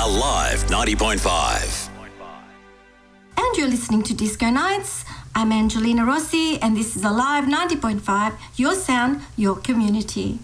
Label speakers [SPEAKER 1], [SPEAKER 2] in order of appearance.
[SPEAKER 1] Alive 90.5.
[SPEAKER 2] And you're listening to Disco Nights. I'm Angelina Rossi, and this is Alive 90.5, your sound, your community.